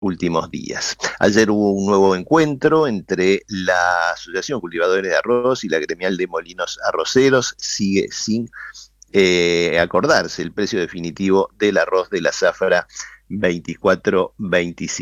últimos días. Ayer hubo un nuevo encuentro entre la Asociación Cultivadores de Arroz y la Gremial de Molinos Arroceros. Sigue sin acordarse el precio definitivo del arroz de la zafra 24-25.